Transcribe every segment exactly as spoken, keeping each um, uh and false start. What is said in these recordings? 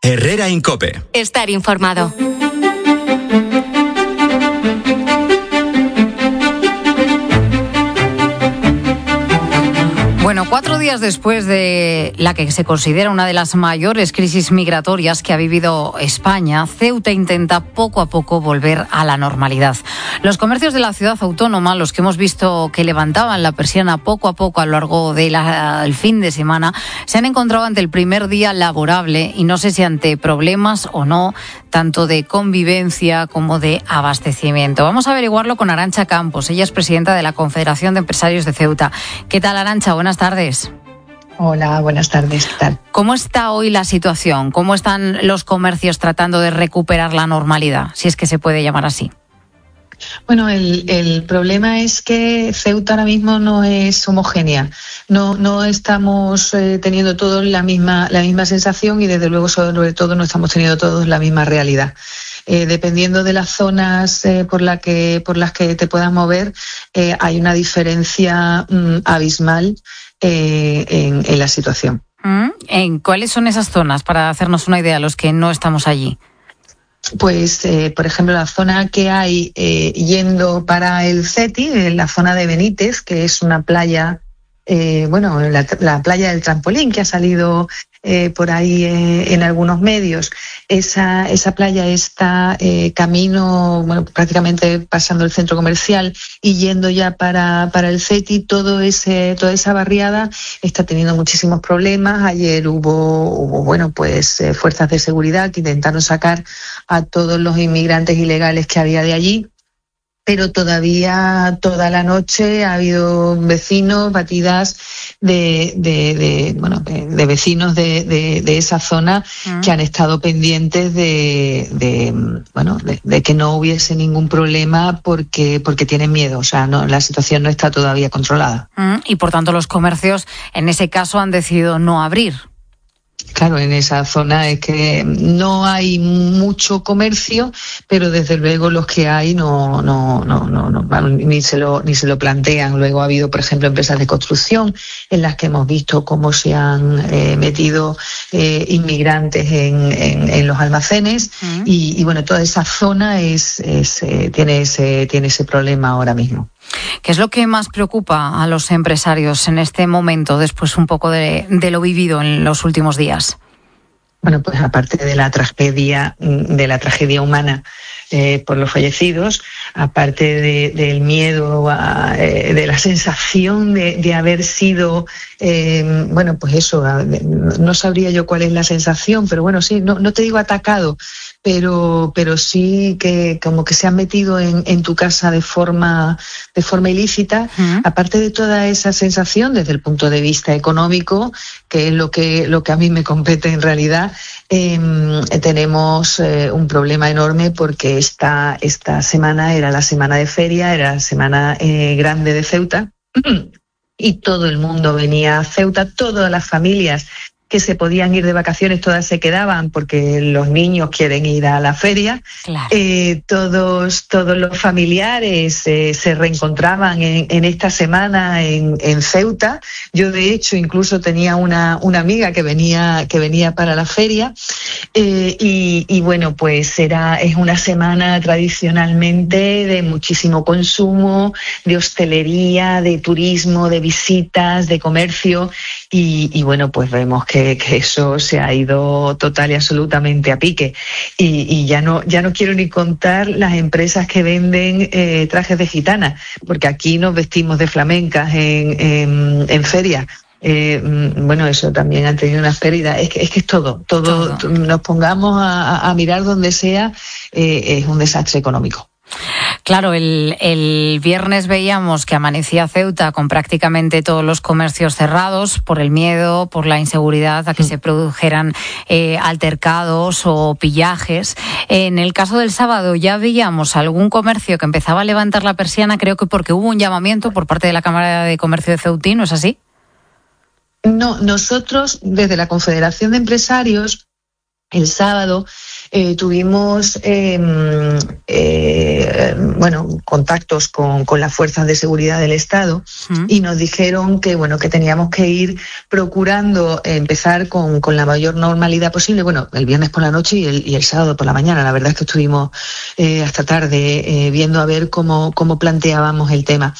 Herrera Incope. Estar informado. Bueno, cuatro días después de la que se considera una de las mayores crisis migratorias que ha vivido España, Ceuta intenta poco a poco volver a la normalidad. Los comercios de la ciudad autónoma, los que hemos visto que levantaban la persiana poco a poco a lo largo del fin de semana, se han encontrado ante el primer día laborable y no sé si ante problemas o no, tanto de convivencia como de abastecimiento. Vamos a averiguarlo con Arantxa Campos. Ella es presidenta de la Confederación de Empresarios de Ceuta. ¿Qué tal, Arantxa? Buenas tardes. Hola, buenas tardes. ¿Qué tal? ¿Cómo está hoy la situación? ¿Cómo están los comercios tratando de recuperar la normalidad, si es que se puede llamar así? Bueno, el, el problema es que Ceuta ahora mismo no es homogénea. No, no estamos eh, teniendo todos la misma, la misma sensación y desde luego sobre todo no estamos teniendo todos la misma realidad. Eh, dependiendo de las zonas eh, por, la que, por las que te puedas mover, eh, hay una diferencia mm, abismal eh, en, en la situación. ¿En cuáles son esas zonas, para hacernos una idea, los que no estamos allí? Pues, eh, por ejemplo, la zona que hay eh, yendo para el CETI, en la zona de Benítez, que es una playa, eh, bueno, la, la playa del trampolín que ha salido eh, por ahí eh, en algunos medios. Esa, esa playa está eh, camino, bueno, prácticamente pasando el centro comercial y yendo ya para, para el CETI. Todo ese, toda esa barriada está teniendo muchísimos problemas. Ayer hubo, hubo bueno, pues eh, fuerzas de seguridad que intentaron sacar a todos los inmigrantes ilegales que había de allí. Pero todavía toda la noche ha habido vecinos, batidas de, de, de bueno, de, de vecinos de, de, de esa zona uh-huh. que han estado pendientes de, de bueno, de, de que no hubiese ningún problema porque, porque tienen miedo. O sea, no, la situación no está todavía controlada. Uh-huh. Y por tanto los comercios en ese caso han decidido no abrir. Claro, en esa zona es que no hay mucho comercio, pero desde luego los que hay no, no, no, no, no ni se lo, ni se lo plantean. Luego ha habido, por ejemplo, empresas de construcción en las que hemos visto cómo se han eh, metido eh, inmigrantes en, en, en los almacenes uh-huh. y, y bueno, toda esa zona es, es eh, tiene ese, tiene ese problema ahora mismo. ¿Qué es lo que más preocupa a los empresarios en este momento, después un poco de, de lo vivido en los últimos días? Bueno, pues aparte de la tragedia, de la tragedia humana eh, por los fallecidos, aparte de, del miedo, a, eh, de la sensación de, de haber sido, eh, bueno, pues eso, no sabría yo cuál es la sensación, pero bueno, sí, no, no te digo atacado, pero pero sí que como que se han metido en, en tu casa de forma de forma ilícita, uh-huh. aparte de toda esa sensación desde el punto de vista económico, que es lo que lo que a mí me compete en realidad, eh, tenemos eh, un problema enorme porque esta esta semana era la semana de feria, era la semana eh, grande de Ceuta y todo el mundo venía a Ceuta, todas las familias que se podían ir de vacaciones, todas se quedaban porque los niños quieren ir a la feria. Claro. Eh, todos, todos los familiares eh, se reencontraban en, en esta semana en, en Ceuta. Yo, de hecho, incluso tenía una, una amiga que venía, que venía para la feria. Eh, y, y bueno, pues era, es una semana tradicionalmente de muchísimo consumo, de hostelería, de turismo, de visitas, de comercio. Y, y bueno, pues vemos que que eso se ha ido total y absolutamente a pique y, y ya no ya no quiero ni contar las empresas que venden eh, trajes de gitana, porque aquí nos vestimos de flamencas en, en, en feria. Eh, bueno, eso también han tenido unas pérdidas. Es que es, que es todo, todo, todo. Nos pongamos a, a mirar donde sea, eh, es un desastre económico. Claro, el, el viernes veíamos que amanecía Ceuta con prácticamente todos los comercios cerrados por el miedo, por la inseguridad a que se produjeran eh, altercados o pillajes. En el caso del sábado ya veíamos algún comercio que empezaba a levantar la persiana, creo que porque hubo un llamamiento por parte de la Cámara de Comercio de Ceutín, ¿no es así? No, nosotros desde la Confederación de Empresarios el sábado eh, tuvimos eh, eh, bueno, contactos con, con las fuerzas de seguridad del Estado uh-huh. y nos dijeron que, bueno, que teníamos que ir procurando empezar con, con la mayor normalidad posible. Bueno, el viernes por la noche y el, y el sábado por la mañana. La verdad es que estuvimos eh, hasta tarde eh, viendo a ver cómo, cómo planteábamos el tema.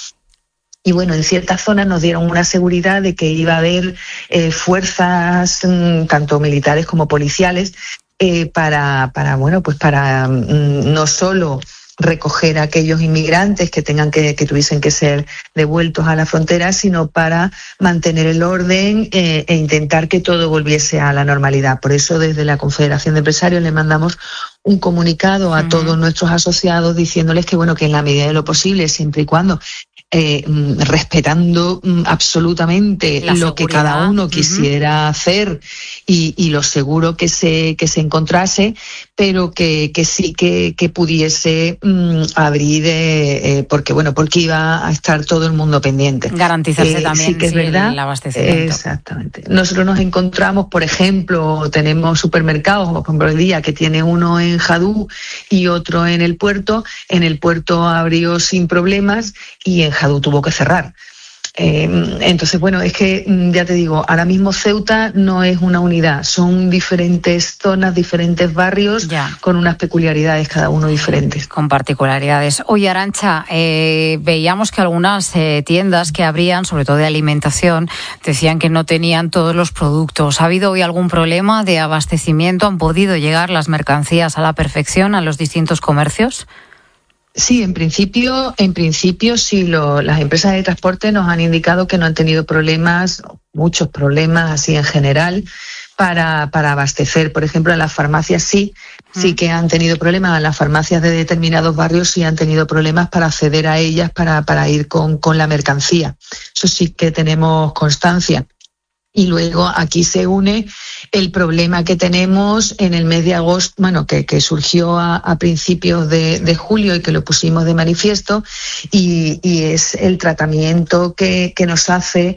Y bueno, en ciertas zonas nos dieron una seguridad de que iba a haber eh, fuerzas, mmm, tanto militares como policiales, eh, para, para, bueno, pues para mmm, no solo recoger a aquellos inmigrantes que tengan que, que tuviesen que ser devueltos a la frontera, sino para mantener el orden eh, e intentar que todo volviese a la normalidad. Por eso, desde la Confederación de Empresarios le mandamos un comunicado a uh-huh. todos nuestros asociados diciéndoles que, bueno, que en la medida de lo posible, siempre y cuando Eh, respetando absolutamente la lo seguridad. Que cada uno quisiera uh-huh. hacer y, y lo seguro que se que se encontrase, pero que, que sí que, que pudiese um, abrir, eh, eh, porque bueno, porque iba a estar todo el mundo pendiente. Garantizarse eh, también sí que es sí, verdad, el abastecimiento. Exactamente. Nosotros nos encontramos, por ejemplo, tenemos supermercados, por ejemplo, el día que tiene uno en Jadú y otro en el puerto. En el puerto abrió sin problemas y en Jadú tuvo que cerrar. Eh, entonces, bueno, es que ya te digo, ahora mismo Ceuta no es una unidad, son diferentes zonas, diferentes barrios ya. Con unas peculiaridades cada uno diferentes. Con particularidades. Oye, Arantxa, eh, veíamos que algunas eh, tiendas que abrían, sobre todo de alimentación, decían que no tenían todos los productos. ¿Ha habido hoy algún problema de abastecimiento? ¿Han podido llegar las mercancías a la perfección a los distintos comercios? Sí, en principio, en principio sí, lo, las empresas de transporte nos han indicado que no han tenido problemas, muchos problemas así en general, para, para abastecer. Por ejemplo, en las farmacias sí, sí que han tenido problemas, en las farmacias de determinados barrios sí han tenido problemas para acceder a ellas, para, para ir con, con la mercancía. Eso sí que tenemos constancia. Y luego aquí se une el problema que tenemos en el mes de agosto, bueno, que, que surgió a, a principios de, de julio y que lo pusimos de manifiesto, y, y es el tratamiento que, que nos hace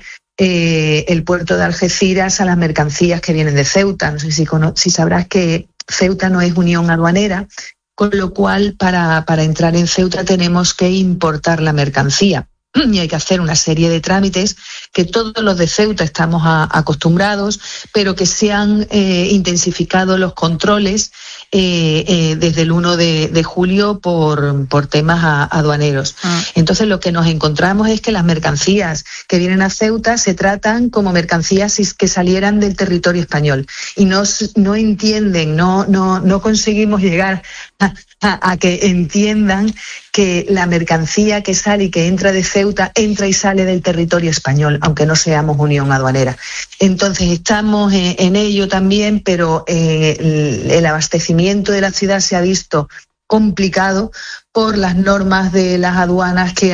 eh, el puerto de Algeciras a las mercancías que vienen de Ceuta. No sé si, si sabrás que Ceuta no es unión aduanera, con lo cual para, para entrar en Ceuta tenemos que importar la mercancía. Y hay que hacer una serie de trámites que todos los de Ceuta estamos a, acostumbrados, pero que se han eh, intensificado los controles eh, eh, desde el primero de julio por, por temas a, aduaneros. Ah. Entonces lo que nos encontramos es que las mercancías que vienen a Ceuta se tratan como mercancías que salieran del territorio español y no, no entienden, no, no, no conseguimos llegar a, a, a que entiendan que la mercancía que sale y que entra de Ceuta entra y sale del territorio español, aunque no seamos unión aduanera. Entonces estamos en, en ello también, pero eh, el, el abastecimiento de la ciudad se ha visto complicado por las normas de las aduanas que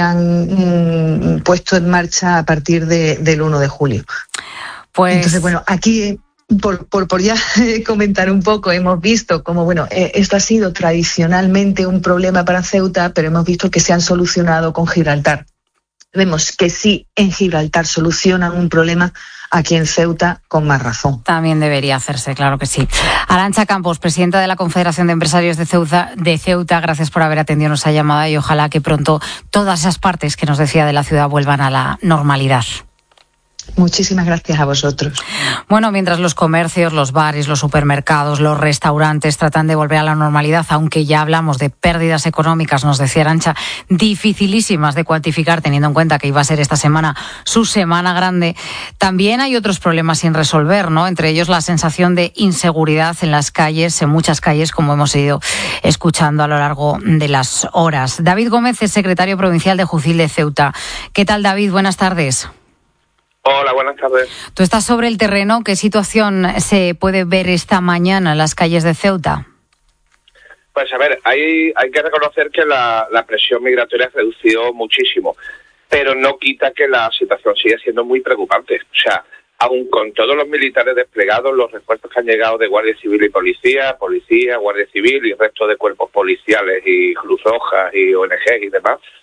han mm, puesto en marcha a partir de, del primero de julio. Pues... Entonces, bueno, aquí... Por, por, por ya comentar un poco, hemos visto cómo, bueno, eh, esto ha sido tradicionalmente un problema para Ceuta, pero hemos visto que se han solucionado con Gibraltar. Vemos que sí, en Gibraltar solucionan un problema, aquí en Ceuta con más razón. También debería hacerse, claro que sí. Arantxa Campos, presidenta de la Confederación de Empresarios de Ceuta, de Ceuta, gracias por haber atendido nuestra llamada y ojalá que pronto todas esas partes que nos decía de la ciudad vuelvan a la normalidad. Muchísimas gracias a vosotros. Bueno, mientras los comercios, los bares, los supermercados, los restaurantes tratan de volver a la normalidad, aunque ya hablamos de pérdidas económicas, nos decía Arantxa, dificilísimas de cuantificar teniendo en cuenta que iba a ser esta semana su semana grande, también hay otros problemas sin resolver, ¿no? Entre ellos la sensación de inseguridad en las calles, en muchas calles, como hemos ido escuchando a lo largo de las horas. David Gómez es secretario provincial de Jucil de Ceuta. ¿Qué tal, David? Buenas tardes. Hola, buenas tardes. Tú estás sobre el terreno. ¿Qué situación se puede ver esta mañana en las calles de Ceuta? Pues a ver, hay, hay que reconocer que la, la presión migratoria ha reducido muchísimo, pero no quita que la situación sigue siendo muy preocupante. O sea, aun con todos los militares desplegados, los refuerzos que han llegado de Guardia Civil y Policía, Policía, Guardia Civil y resto de cuerpos policiales y Cruz Roja y O N G y demás,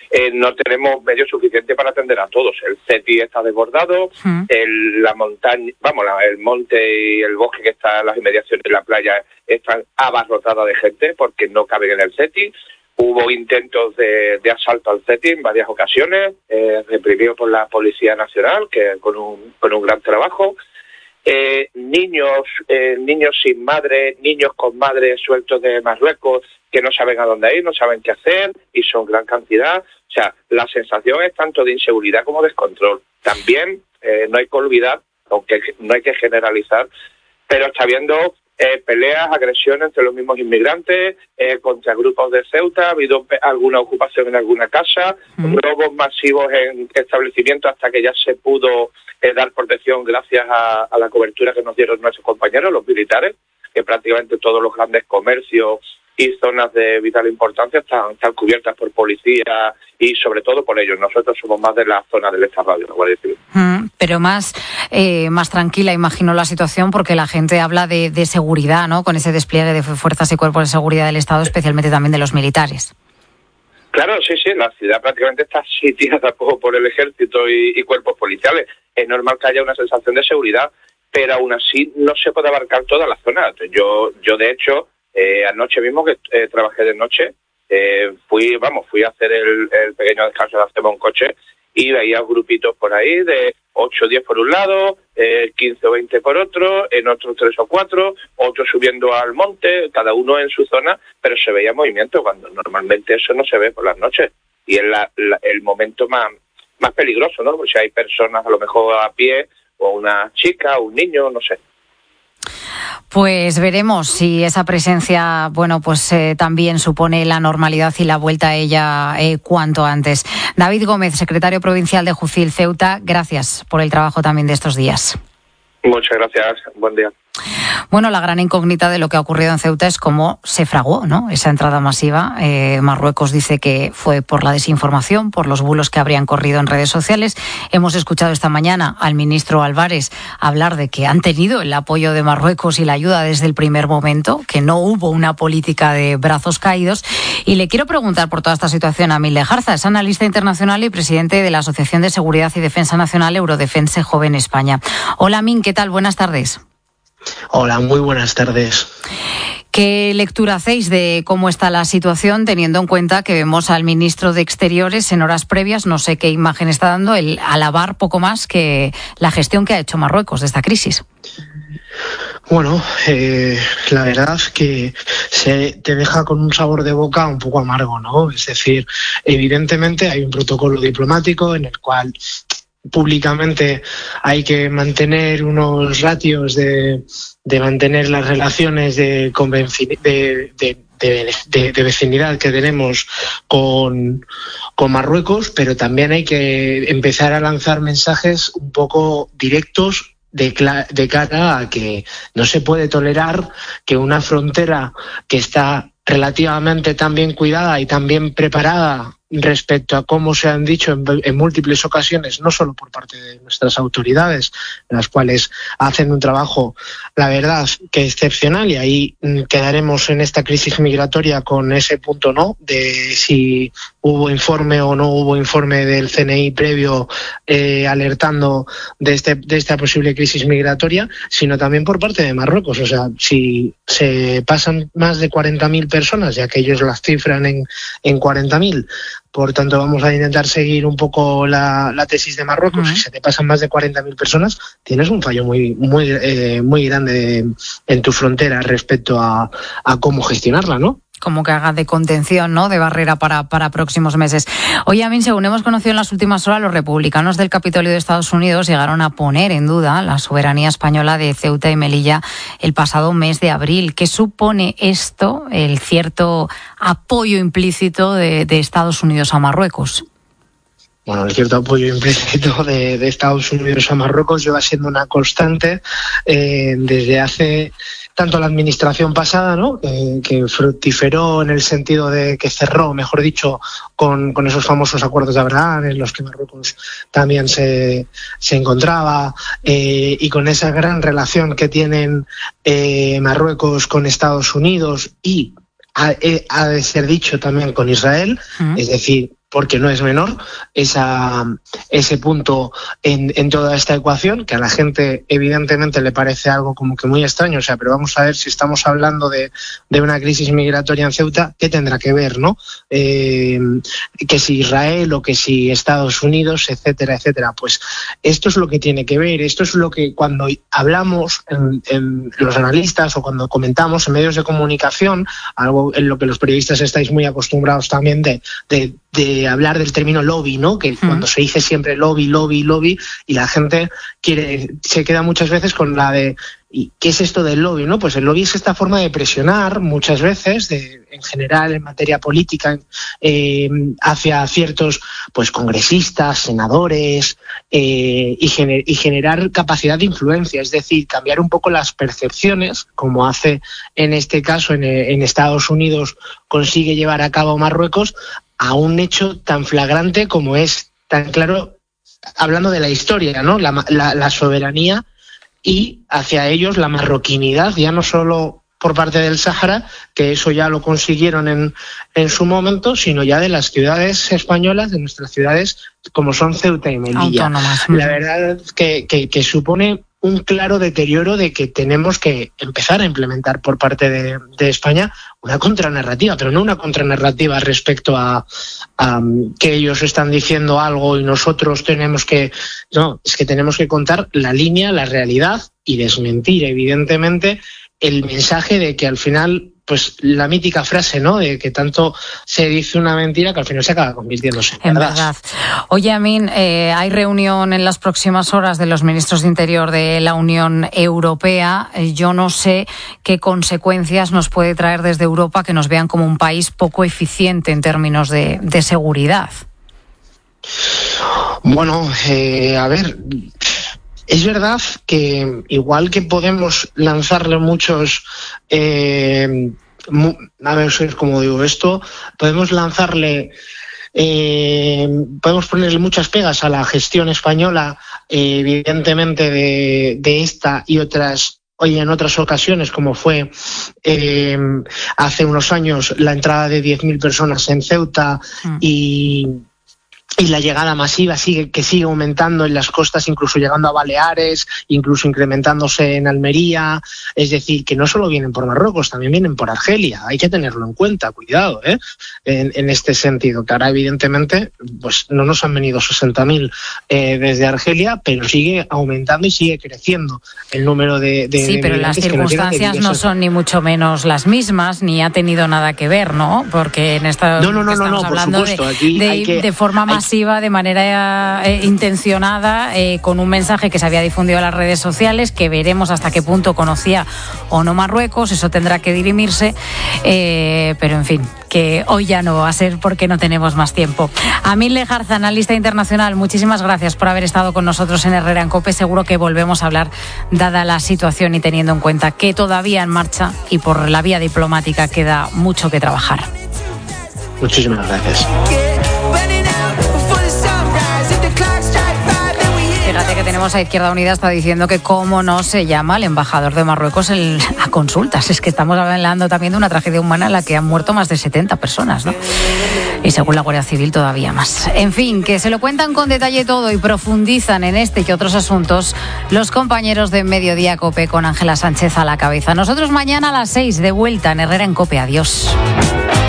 eh, no tenemos medios suficientes para atender a todos. El CETI está desbordado, mm. el, la montaña, vamos, la, el monte y el bosque que está en las inmediaciones de la playa están abarrotadas de gente porque no caben en el CETI. Hubo intentos de, de asalto al CETI en varias ocasiones, eh, reprimidos por la Policía Nacional, que con un, con un gran trabajo. Eh, niños, eh, niños sin madre, niños con madre sueltos de Marruecos que no saben a dónde ir, no saben qué hacer y son gran cantidad. O sea, la sensación es tanto de inseguridad como descontrol. También eh, no hay que olvidar, aunque no hay que generalizar, pero está habiendo eh, peleas, agresiones entre los mismos inmigrantes, eh, contra grupos de Ceuta, ha habido alguna ocupación en alguna casa, mm. robos masivos en establecimientos hasta que ya se pudo eh, dar protección gracias a, a la cobertura que nos dieron nuestros compañeros, los militares, que prácticamente todos los grandes comercios y zonas de vital importancia están, están cubiertas por policía y sobre todo por ellos. Nosotros somos más de la zona del Estado Radio, no voy a decir. Mm, pero más eh, más tranquila, imagino, la situación, porque la gente habla de, de seguridad, ¿no? Con ese despliegue de fuerzas y cuerpos de seguridad del Estado, especialmente también de los militares. Claro, sí, sí, la ciudad prácticamente está sitiada por, por el ejército y, y cuerpos policiales. Es normal que haya una sensación de seguridad, pero aún así no se puede abarcar toda la zona. Yo, yo de hecho, eh, anoche mismo que eh, trabajé de noche, eh, fui, vamos, fui a hacer el, el pequeño descanso de hacerme un coche y veía grupitos por ahí de ocho o diez por un lado, eh, quince o veinte por otro, en otros tres o cuatro, otros subiendo al monte, cada uno en su zona, pero se veía movimiento cuando normalmente eso no se ve por las noches. Y es la, la, el momento más, más peligroso, ¿no? Porque si hay personas a lo mejor a pie, o una chica, o un niño, no sé. Pues veremos si esa presencia, bueno, pues eh, también supone la normalidad y la vuelta a ella eh, cuanto antes. David Gómez, secretario provincial de Jucil Ceuta, gracias por el trabajo también de estos días. Muchas gracias, buen día. Bueno, la gran incógnita de lo que ha ocurrido en Ceuta es cómo se fraguó, ¿no?, esa entrada masiva. Eh, Marruecos dice que fue por la desinformación, por los bulos que habrían corrido en redes sociales. Hemos escuchado esta mañana al ministro Álvarez hablar de que han tenido el apoyo de Marruecos y la ayuda desde el primer momento, que no hubo una política de brazos caídos. Y le quiero preguntar por toda esta situación a Mil Lejarza, es analista internacional y presidente de la Asociación de Seguridad y Defensa Nacional Eurodefense Joven España. Hola, Min, ¿qué tal? Buenas tardes. Hola, muy buenas tardes. ¿Qué lectura hacéis de cómo está la situación, teniendo en cuenta que vemos al ministro de Exteriores en horas previas, no sé qué imagen está dando, el alabar poco más que la gestión que ha hecho Marruecos de esta crisis? Bueno, eh, la verdad es que se te deja con un sabor de boca un poco amargo, ¿no? Es decir, evidentemente hay un protocolo diplomático en el cual públicamente hay que mantener unos ratios de, de mantener las relaciones de, convenci- de, de, de, de, de vecinidad que tenemos con, con Marruecos, pero también hay que empezar a lanzar mensajes un poco directos de, cla- de cara a que no se puede tolerar que una frontera que está relativamente tan bien cuidada y tan bien preparada respecto a cómo se han dicho en, en múltiples ocasiones, no solo por parte de nuestras autoridades, las cuales hacen un trabajo, la verdad, que excepcional, y ahí quedaremos en esta crisis migratoria con ese punto no, de si hubo informe o no hubo informe del C N I previo eh, alertando de, este, de esta posible crisis migratoria, sino también por parte de Marruecos. O sea, si se pasan más de cuarenta mil personas, ya que ellos las cifran en, en cuarenta mil, por tanto vamos a intentar seguir un poco la, la tesis de Marruecos. Uh-huh. Si se te pasan más de cuarenta mil personas, tienes un fallo muy muy eh, muy grande en tu frontera respecto a, a cómo gestionarla, ¿no? Como que haga de contención, ¿no?, de barrera para, para próximos meses. Oye, Amin, según hemos conocido en las últimas horas, los republicanos del Capitolio de Estados Unidos llegaron a poner en duda la soberanía española de Ceuta y Melilla el pasado mes de abril. ¿Qué supone esto, el cierto apoyo implícito de, de Estados Unidos a Marruecos? Bueno, el cierto apoyo implícito de, de Estados Unidos a Marruecos lleva siendo una constante eh, desde hace tanto la administración pasada, ¿no?, eh, que fructiferó en el sentido de que cerró, mejor dicho, con, con esos famosos acuerdos de Abraham, en los que Marruecos también se, se encontraba, eh, y con esa gran relación que tienen eh, Marruecos con Estados Unidos y, ha, ha de ser dicho, también con Israel. Uh-huh. Es decir, porque no es menor esa, ese punto en, en toda esta ecuación, que a la gente evidentemente le parece algo como que muy extraño, o sea, pero vamos a ver si estamos hablando de, de una crisis migratoria en Ceuta, ¿qué tendrá que ver, no? Eh, que si Israel o que si Estados Unidos, etcétera, etcétera. Pues esto es lo que tiene que ver, esto es lo que cuando hablamos en, en los analistas o cuando comentamos en medios de comunicación, algo en lo que los periodistas estáis muy acostumbrados también de, de de hablar del término lobby, ¿no? Que mm. cuando se dice siempre lobby, lobby, lobby, y la gente quiere se queda muchas veces con la de ¿y qué es esto del lobby, no? Pues el lobby es esta forma de presionar muchas veces, de, en general en materia política, eh, hacia ciertos pues congresistas, senadores, eh, y, gener, y generar capacidad de influencia, es decir, cambiar un poco las percepciones, como hace en este caso en, en Estados Unidos consigue llevar a cabo Marruecos, a un hecho tan flagrante como es tan claro, hablando de la historia, ¿no? La, la, la soberanía y hacia ellos la marroquinidad, ya no solo por parte del Sáhara, que eso ya lo consiguieron en, en su momento, sino ya de las ciudades españolas, de nuestras ciudades como son Ceuta y Melilla. Autónomas. La verdad que, que, que supone un claro deterioro de que tenemos que empezar a implementar por parte de, de España una contranarrativa, pero no una contranarrativa respecto a, a que ellos están diciendo algo y nosotros tenemos que... No, es que tenemos que contar la línea, la realidad y desmentir, evidentemente, el mensaje de que al final... pues la mítica frase, ¿no?, de que tanto se dice una mentira que al final se acaba convirtiéndose en, en verdad. verdad. Oye, Amin, eh, hay reunión en las próximas horas de los ministros de Interior de la Unión Europea. Eh, yo no sé qué consecuencias nos puede traer desde Europa que nos vean como un país poco eficiente en términos de, de seguridad. Bueno, eh, a ver... Es verdad que igual que podemos lanzarle muchos, eh, mu- a ver cómo digo esto, podemos lanzarle, eh, podemos ponerle muchas pegas a la gestión española, eh, evidentemente de, de esta y otras, oye, en otras ocasiones, como fue eh, hace unos años la entrada de diez mil personas en Ceuta mm. y... y la llegada masiva sigue que sigue aumentando en las costas, incluso llegando a Baleares, incluso incrementándose en Almería. Es decir, que no solo vienen por Marruecos, también vienen por Argelia. Hay que tenerlo en cuenta, cuidado, ¿eh? En, en este sentido, que ahora evidentemente pues no nos han venido sesenta mil eh, desde Argelia, pero sigue aumentando y sigue creciendo el número de... de sí, de pero las circunstancias no, no son ni mucho menos las mismas, ni ha tenido nada que ver, ¿no? Porque en esta no, no, no, estamos no, no, hablando por supuesto, de, aquí de, hay que, de forma más masiva, de manera eh, intencionada, eh, con un mensaje que se había difundido en las redes sociales, que veremos hasta qué punto conocía o no Marruecos, eso tendrá que dirimirse, eh, pero en fin, que hoy ya no va a ser porque no tenemos más tiempo. Amin Lejarza, analista internacional, muchísimas gracias por haber estado con nosotros en Herrera en COPE. Seguro que volvemos a hablar, dada la situación y teniendo en cuenta que todavía en marcha y por la vía diplomática queda mucho que trabajar. Muchísimas gracias. Fíjate que tenemos a Izquierda Unida, está diciendo que cómo no se llama el embajador de Marruecos el, a consultas. Es que estamos hablando también de una tragedia humana en la que han muerto más de setenta personas, ¿no? Y según la Guardia Civil todavía más. En fin, que se lo cuentan con detalle todo y profundizan en este y otros asuntos los compañeros de Mediodía COPE con Ángela Sánchez a la cabeza. Nosotros mañana a las seis de vuelta en Herrera en COPE. Adiós.